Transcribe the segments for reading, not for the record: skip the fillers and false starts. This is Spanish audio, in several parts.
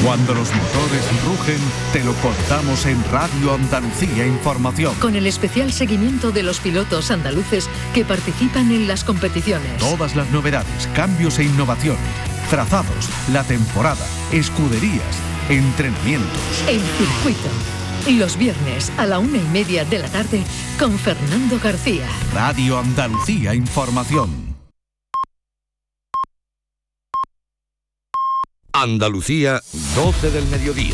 Cuando los motores rugen, te lo contamos en Radio Andalucía Información. Con el especial seguimiento de los pilotos andaluces que participan en las competiciones. Todas las novedades, cambios e innovaciones, trazados, la temporada, escuderías, entrenamientos. El circuito. Los viernes a la 1:30 de la tarde con Fernando García. Radio Andalucía Información. Andalucía, 12 del mediodía.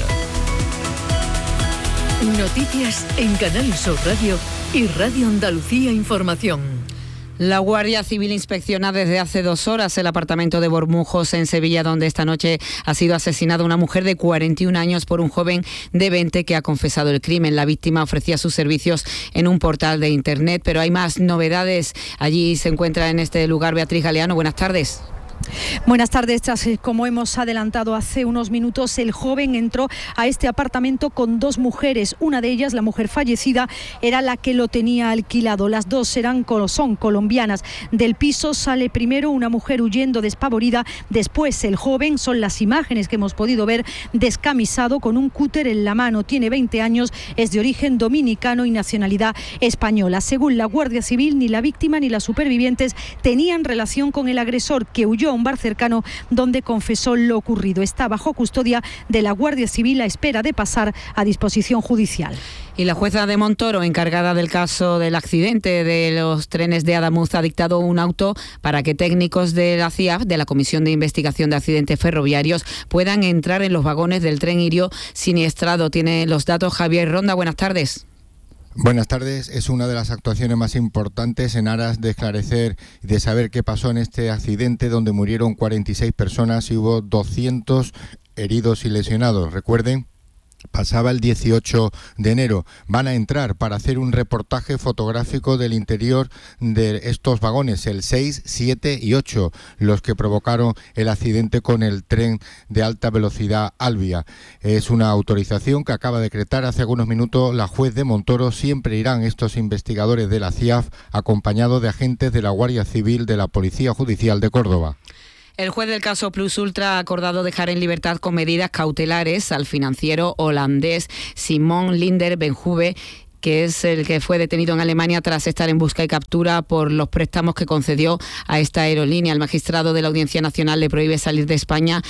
Noticias en Canal Sur Radio y Radio Andalucía Información. La Guardia Civil inspecciona desde hace 2 horas el apartamento de Bormujos en Sevilla, donde esta noche ha sido asesinada una mujer de 41 años por un joven de 20 que ha confesado el crimen. La víctima ofrecía sus servicios en un portal de internet, pero hay más novedades. Allí se encuentra en este lugar Beatriz Galeano. Buenas tardes. Buenas tardes. Como hemos adelantado hace unos minutos, el joven entró a este apartamento con 2 mujeres. Una de ellas, la mujer fallecida, era la que lo tenía alquilado. Las dos son colombianas. Del piso sale primero una mujer huyendo despavorida, después el joven. Son las imágenes que hemos podido ver, descamisado con un cúter en la mano. Tiene 20 años, es de origen dominicano y nacionalidad española. Según la Guardia Civil, ni la víctima ni las supervivientes tenían relación con el agresor, que huyó a un bar cercano donde confesó lo ocurrido. Está bajo custodia de la Guardia Civil a espera de pasar a disposición judicial. Y la jueza de Montoro, encargada del caso del accidente de los trenes de Adamuz, ha dictado un auto para que técnicos de la CIAF, de la Comisión de Investigación de Accidentes Ferroviarios, puedan entrar en los vagones del tren Irio siniestrado. Tiene los datos Javier Ronda. Buenas tardes. Buenas tardes. Es una de las actuaciones más importantes en aras de esclarecer y de saber qué pasó en este accidente donde murieron 46 personas y hubo 200 heridos y lesionados. Recuerden, pasaba el 18 de enero. Van a entrar para hacer un reportaje fotográfico del interior de estos vagones, el 6, 7 y 8, los que provocaron el accidente con el tren de alta velocidad Alvia. Es una autorización que acaba de decretar hace algunos minutos la juez de Montoro. Siempre irán estos investigadores de la CIAF acompañados de agentes de la Guardia Civil de la Policía Judicial de Córdoba. El juez del caso Plus Ultra ha acordado dejar en libertad con medidas cautelares al financiero holandés Simon Linder Benjuve, que es el que fue detenido en Alemania tras estar en busca y captura por los préstamos que concedió a esta aerolínea. El magistrado de la Audiencia Nacional le prohíbe salir de España